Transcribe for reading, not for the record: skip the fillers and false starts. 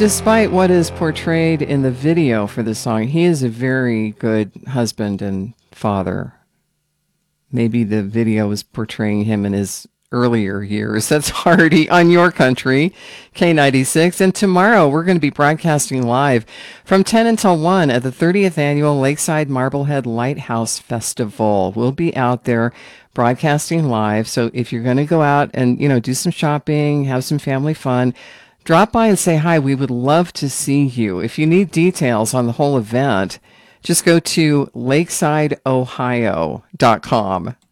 despite what is portrayed in the video for this song, he is a very good husband and father. Maybe the video was portraying him in his earlier years. That's Hardy on Your Country, K96. And tomorrow we're going to be broadcasting live from 10 until 1 at the 30th Annual Lakeside Marblehead Lighthouse Festival. We'll be out there broadcasting live. So if you're going to go out and, do some shopping, have some family fun, drop by and say hi. We would love to see you. If you need details on the whole event, just go to lakesideohio.com.